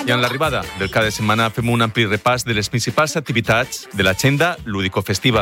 I en l'arribada del cada setmana fem un ampli repàs de les principals activitats de l'agenda lúdico-festiva.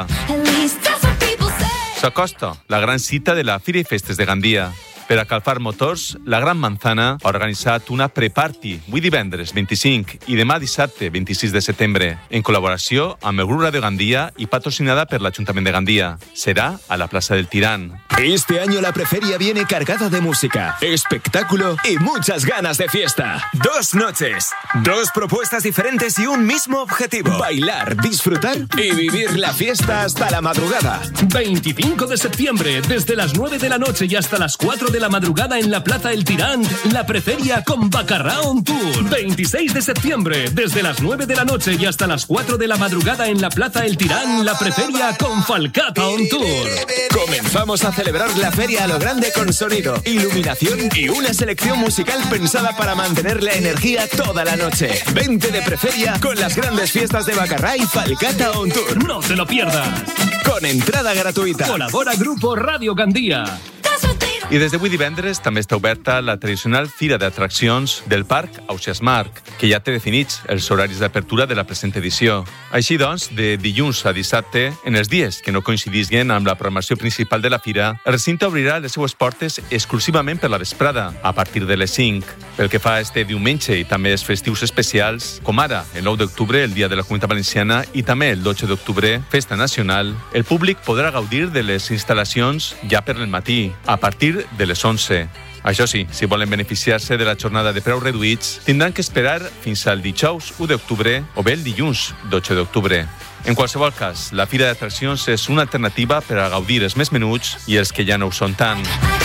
S'acosta la gran cita de la Fira i Festes de Gandia. Per a calfar motors, la Gran Manzana ha organitzat una pre-party avui divendres 25 i demà dissabte 26 de setembre, en col·laboració amb el Grup Radio Gandia i patrocinada per l'Ajuntament de Gandia. Serà a la plaça del Tirán. Este año la preferia viene cargada de música, espectáculo y muchas ganas de fiesta. 2 noches, 2 propuestas diferentes y un mismo objetivo. Bailar, disfrutar y vivir la fiesta hasta la madrugada. 25 de septiembre, desde las 9 de la noche y hasta las 4 de la madrugada en la Plaza El Tirán, la preferia con Bacarrá on Tour. 26 de septiembre, desde las 9 de la noche y hasta las 4 de la madrugada en la Plaza El Tirán, la preferia con Falcata on Tour. Comenzamos a celebrar la feria a lo grande con sonido, iluminación y una selección musical pensada para mantener la energía toda la noche. Vente de preferia con las grandes fiestas de Bacarrá y Falcata on Tour. No te lo pierdas. Con entrada gratuïta. Colabora Grupo Radio Gandia. I des d'avui divendres també està oberta la tradicional Fira d'Atraccions del Parc Ausiàs Marc, que ja té definits els horaris d'apertura de la present edició. Així doncs, de dilluns a dissabte, en els dies que no coincidisguen amb la programació principal de la fira, el recinte obrirà les seues portes exclusivament per la vesprada, a partir de les 5. Pel que fa a este diumenge i també els festius especials, com ara el 9 d'octubre, el Dia de la Comunitat Valenciana, i també el 12 d'octubre, Festa Nacional, el públic podrà gaudir de les instal·lacions ja per el matí, a partir de les 11. Això sí, si volen beneficiar-se de la jornada de preus reduïts, tindran que esperar fins al dijous 1 d'octubre o bé el dilluns 12 d'octubre. En qualsevol cas, la Fira d'Atraccions és una alternativa per a gaudir els més menuts i els que ja no ho són tant.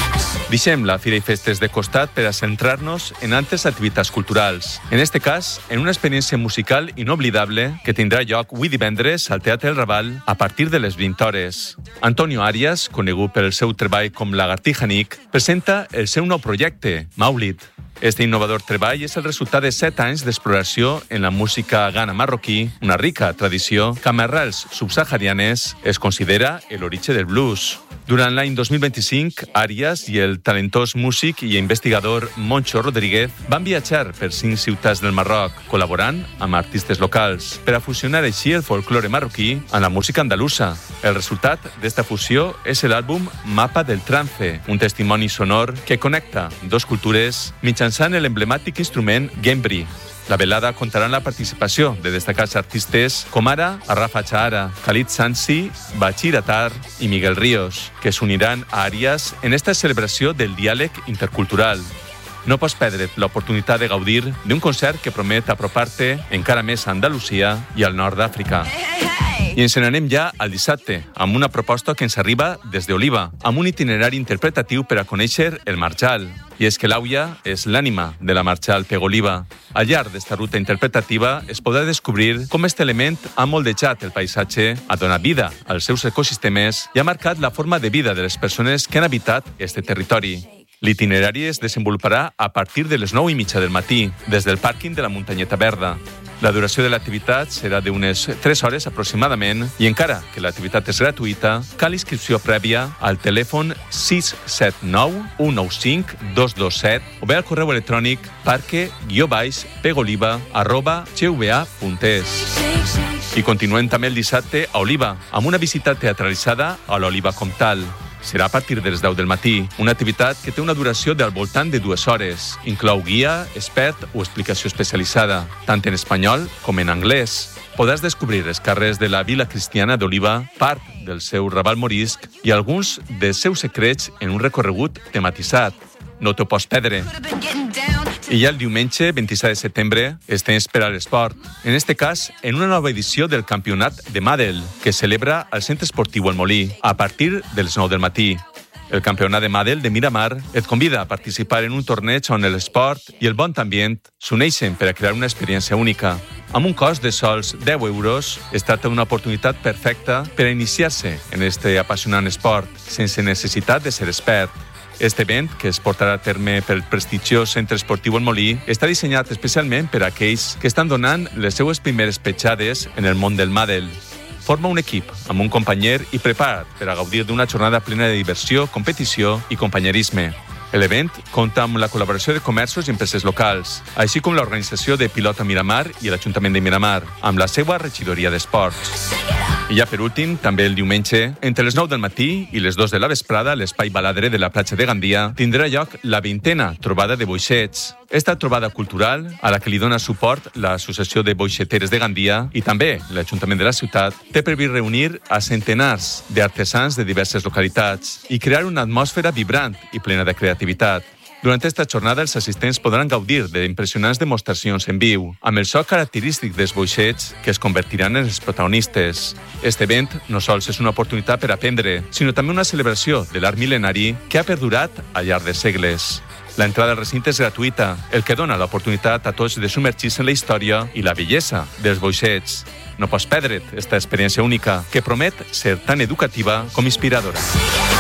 Deixem la Fira i Festes de costat per a centrar-nos en altres activitats culturals. En este cas, en una experiència musical inoblidable que tindrà lloc avui divendres al Teatre El Raval a partir de les 20 hores. Antonio Arias, conegut per el seu treball com Lagartija Nick, presenta el seu nou projecte, Maulid. Este innovador treball és el resultat de 7 anys d'exploració en la música ghana marroquí, una rica tradició que amb arrels subsaharianes es considera l'origen del blues. Durant l'any 2025, Arias i el talentós músic i investigador Moncho Rodríguez van viatjar per 5 ciutats del Marroc, col·laborant amb artistes locals, per a fusionar així el folklore marroquí amb la música andalusa. El resultat d'esta fusió és l'àlbum Mapa del Trance, un testimoni sonor que connecta dos cultures mitjançant l'emblemàtic instrument Gembri. La velada comptarà amb la participació de destacats artistes com ara Rafa Chahara, Khalid Sansi, Bachir Attar i Miguel Ríos, que s'uniran a Arias en esta celebració del diàleg intercultural. No pots perdre't l'oportunitat de gaudir d'un concert que promet apropar-te encara més a Andalusia i al nord d'Àfrica. I ens n'anem ja al dissabte, amb una proposta que ens arriba des d'Oliva, amb un itinerari interpretatiu per a conèixer el Marjal. I és que l'Auia és l'ànima de la Marjal Pegoliva. Al llarg d'esta ruta interpretativa es podrà descobrir com aquest element ha moldejat el paisatge, ha donat vida als seus ecosistemes i ha marcat la forma de vida de les persones que han habitat este territori. L'itinerari es desenvoluparà a partir de les 9:30 del matí, des del pàrquing de la Muntanyeta Verda. La duració de l'activitat serà d'unes 3 hores aproximadament i encara que l'activitat és gratuïta, cal inscripció prèvia al telèfon 679-195-227 o bé al correu electrònic parque-pegoliva@gva.es. I continuem també el dissabte a Oliva, amb una visita teatralitzada a l'Oliva Comtal. Serà a partir de les 10 del matí, una activitat que té una duració del voltant de 2 hores. Inclou guia, expert o explicació especialitzada, tant en espanyol com en anglès. Podràs descobrir els carrers de la Vila Cristiana d'Oliva, part del seu Raval Morisc i alguns dels seus secrets en un recorregut tematitzat. No t'ho pots perdre. I ja el diumenge, 27 de setembre, és temps per a l'esport. En este cas, en una nova edició del Campionat de Màdel, que celebra al Centre Esportiu El Molí, a partir de les 9 del matí. El Campionat de Màdel de Miramar et convida a participar en un torneig on l'esport i el bon ambient s'uneixen per a crear una experiència única. Amb un cost de sols 10 euros, es tracta d'una oportunitat perfecta per a iniciar-se en este apassionant esport, sense necessitat de ser expert. Este event, que es portarà a terme pel prestigiós Centre Esportiu El Molí, està dissenyat especialment per a aquells que estan donant les seues primeres petjades en el món del màdel. Forma un equip amb un companyer i prepara't per a gaudir d'una jornada plena de diversió, competició i companyerisme. L'event compta amb la col·laboració de comerços i empreses locals, així com l'organització de Pilota Miramar i l'Ajuntament de Miramar, amb la seva regidoria d'esports. I ja per últim, també el diumenge, entre les 9 del matí i les 2 de la vesprada, a l'espai Baladre de la platja de Gandia, tindrà lloc la 20a trobada de boixets. Esta trobada cultural, a la que li dona suport l'Associació de Boixeteres de Gandia i també l'Ajuntament de la ciutat, té previst reunir a centenars d'artesans de diverses localitats i crear una atmosfera vibrant i plena de creativitat. Durant aquesta jornada, els assistents podran gaudir d'impressionants demostracions en viu, amb el so característic dels boixets que es convertiran en els protagonistes. Este event no sols és una oportunitat per aprendre, sinó també una celebració de l'art mil·lenari que ha perdurat al llarg de segles. L'entrada al recinte és gratuïta, el que dona l'oportunitat a tots de submergir-se en la història i la bellesa dels boixets. No pots perdre't esta experiència única, que promet ser tan educativa com inspiradora.